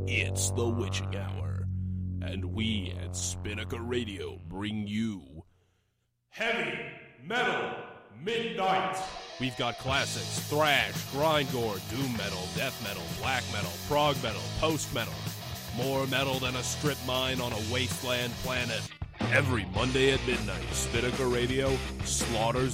It's the witching hour, and we at Spinnaker Radio bring you Heavy Metal Midnight. We've got classics, thrash, grindcore, doom metal, death metal, black metal, prog metal, post-metal. More metal than a strip mine on a wasteland planet. Every Monday at midnight, Spinnaker Radio slaughters